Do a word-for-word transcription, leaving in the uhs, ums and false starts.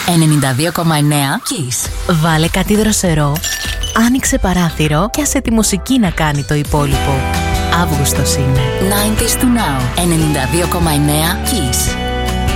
ενενήντα δύο κόμμα εννέα Kiss. Βάλε κάτι δροσερό, άνοιξε παράθυρο και άσε τη μουσική να κάνει το υπόλοιπο. Αύγουστος είναι. ενενήντα to Now. ενενήντα δύο κόμμα εννέα Kiss.